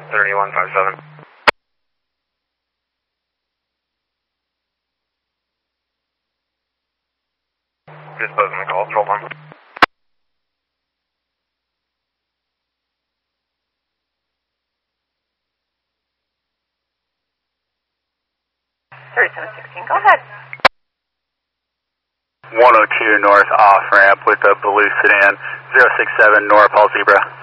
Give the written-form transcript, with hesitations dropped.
3157. Disposing the call, control 1. 3716, go ahead. 102 north off ramp with a blue sedan, 067 North Paul Zebra.